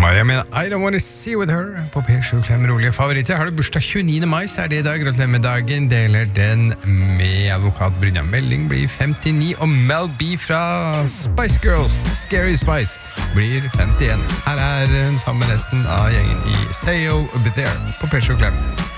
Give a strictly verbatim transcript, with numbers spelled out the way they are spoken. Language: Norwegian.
Maria med I Don't Wanna See With Her på P sju Klem rolige favoritter. Har du bursdag tjueniende mai, så er det i dag. Gratulerer med dagen. Deler den med advokat Brynja Melding, blir femtini, og Mel B fra Spice Girls, Scary Spice, blir femtien. Her er hun sammen med resten av gjengen i Say You'll Be There på P sju Klem.